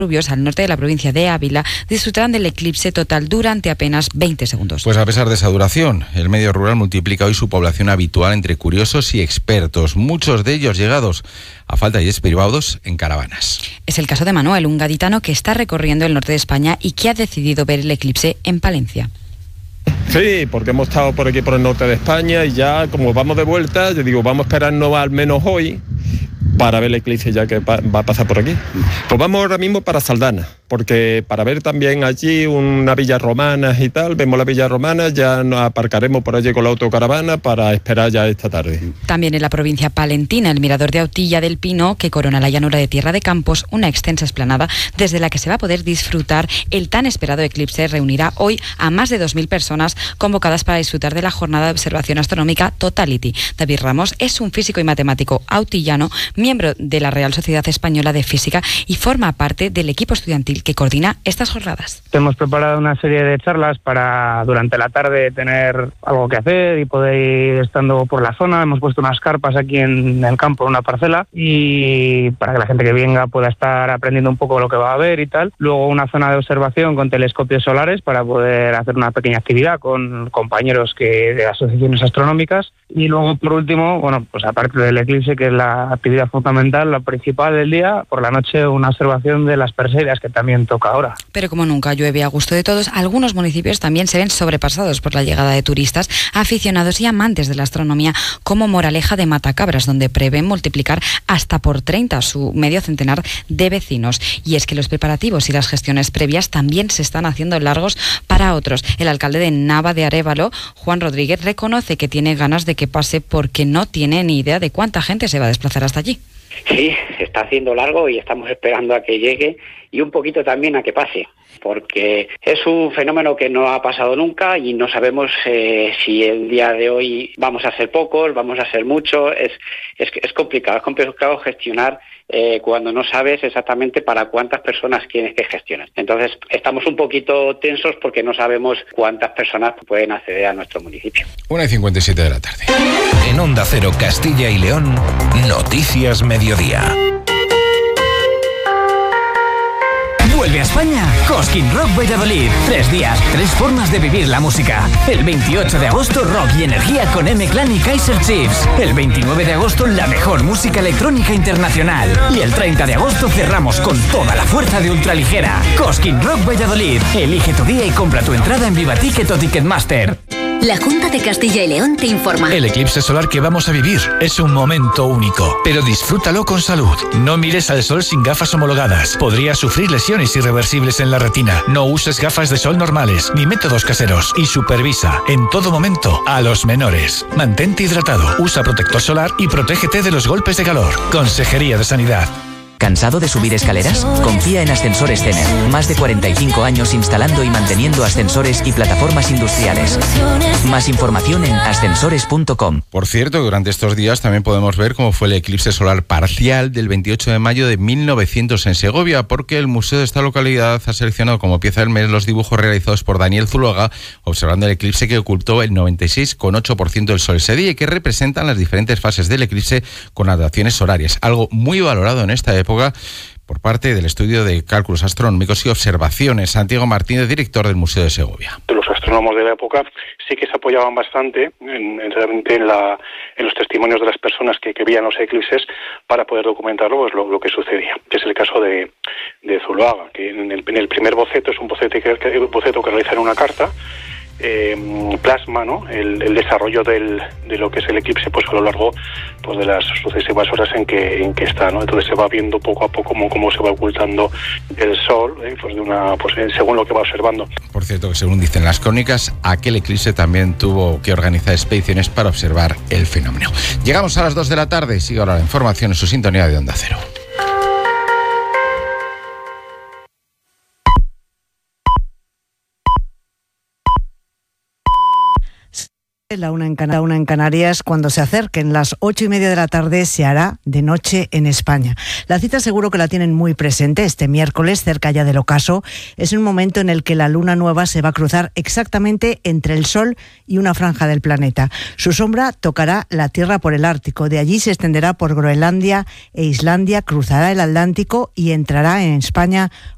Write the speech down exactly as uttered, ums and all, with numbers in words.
rubios al norte de la provincia de Ávila disfrutarán del eclipse total durante apenas veinte segundos. Pues a pesar de esa duración, el medio rural multiplica hoy su población habitual entre curiosos y expertos, muchos de ellos llegados a falta de jets privados en caravanas. Es el caso de Manuel, un gaditano que está recorriendo el norte de España y que ha decidido ver el eclipse en Palencia. Sí, porque hemos estado por aquí por el norte de España y ya como vamos de vuelta, yo digo, vamos a esperarnos al menos hoy para ver el eclipse ya que va a pasar por aquí. Pues vamos ahora mismo para Saldana, porque para ver también allí una villa romana y tal, vemos la villa romana, ya nos aparcaremos por allí con la autocaravana para esperar ya esta tarde. También en la provincia palentina, el mirador de Autilla del Pino, que corona la llanura de Tierra de Campos, una extensa explanada desde la que se va a poder disfrutar el tan esperado eclipse, reunirá hoy a más de dos mil personas convocadas para disfrutar de la jornada de observación astronómica Totality. David Ramos es un físico y matemático autillano, miembro de la Real Sociedad Española de Física y forma parte del equipo estudiantil que coordina estas jornadas. Hemos preparado una serie de charlas para durante la tarde tener algo que hacer y poder ir estando por la zona. Hemos puesto unas carpas aquí en el campo, en una parcela, y para que la gente que venga pueda estar aprendiendo un poco lo que va a ver y tal. Luego una zona de observación con telescopios solares para poder hacer una pequeña actividad con compañeros que de asociaciones astronómicas. Y luego, por último, bueno, pues aparte del eclipse, que es la actividad fundamental, la principal del día, por la noche una observación de las Perseidas, que también toca ahora. Pero como nunca llueve a gusto de todos, algunos municipios también se ven sobrepasados por la llegada de turistas, aficionados y amantes de la astronomía, como Moraleja de Matacabras, donde prevén multiplicar hasta por treinta su medio centenar de vecinos. Y es que los preparativos y las gestiones previas también se están haciendo largos para otros. El alcalde de Nava de Arévalo, Juan Rodríguez, reconoce que tiene ganas de que pase porque no tiene ni idea de cuánta gente se va a desplazar hasta allí. Sí, se está haciendo largo y estamos esperando a que llegue y un poquito también a que pase, porque es un fenómeno que no ha pasado nunca y no sabemos eh, si el día de hoy vamos a ser pocos, vamos a ser muchos. Es, es, es complicado, es complicado gestionar eh, cuando no sabes exactamente para cuántas personas tienes que gestionar. Entonces estamos un poquito tensos porque no sabemos cuántas personas pueden acceder a nuestro municipio. una y cincuenta y siete de la tarde. En Onda Cero Castilla y León, Noticias Mediodía. Vuelve a España Cosquín Rock Valladolid. Tres días, tres formas de vivir la música. El veintiocho de agosto, rock y energía con M-Clan y Kaiser Chiefs. El veintinueve de agosto, la mejor música electrónica internacional. Y el treinta de agosto cerramos con toda la fuerza de ultraligera. Cosquín Rock Valladolid. Elige tu día y compra tu entrada en Vivaticket o Ticketmaster. La Junta de Castilla y León te informa. El eclipse solar que vamos a vivir es un momento único, pero disfrútalo con salud. No mires al sol sin gafas homologadas. Podrías sufrir lesiones irreversibles en la retina. No uses gafas de sol normales ni métodos caseros. Y supervisa en todo momento a los menores. Mantente hidratado, usa protector solar y protégete de los golpes de calor. Consejería de Sanidad. ¿Cansado de subir escaleras? Confía en Ascensores Cener. Más de cuarenta y cinco años instalando y manteniendo ascensores y plataformas industriales. Más información en ascensores punto com. Por cierto, durante estos días también podemos ver cómo fue el eclipse solar parcial del veintiocho de mayo de mil novecientos en Segovia, porque el museo de esta localidad ha seleccionado como pieza del mes los dibujos realizados por Daniel Zuluaga, observando el eclipse que ocultó el noventa y seis coma ocho por ciento del sol ese día y que representan las diferentes fases del eclipse con adaptaciones horarias, algo muy valorado en esta época por parte del Estudio de Cálculos Astronómicos y Observaciones. Santiago Martínez, director del Museo de Segovia. Los astrónomos de la época sí que se apoyaban bastante en, en, realmente en, la, en los testimonios de las personas que, que veían los eclipses para poder documentarlo, pues, lo, lo que sucedía, que es el caso de, de Zuluaga, que en el, en el primer boceto es un boceto que, que, boceto que realiza en una carta. Eh, plasma, ¿no?, el, el desarrollo del, de lo que es el eclipse, pues a lo largo, pues, de las sucesivas horas en que en que está, ¿no? Entonces se va viendo poco a poco cómo, cómo se va ocultando el sol, ¿eh? pues de una, pues según lo que va observando. Por cierto, que según dicen las crónicas, aquel eclipse también tuvo que organizar expediciones para observar el fenómeno. Llegamos a las dos de la tarde. Sigue ahora la información en su sintonía de Onda Cero. La una en, Can- la una en Canarias, cuando se acerquen las ocho y media de la tarde, se hará de noche en España. La cita seguro que la tienen muy presente. Este miércoles, cerca ya del ocaso, es un momento en el que la luna nueva se va a cruzar exactamente entre el Sol y una franja del planeta. Su sombra tocará la Tierra por el Ártico. De allí se extenderá por Groenlandia e Islandia, cruzará el Atlántico y entrará en España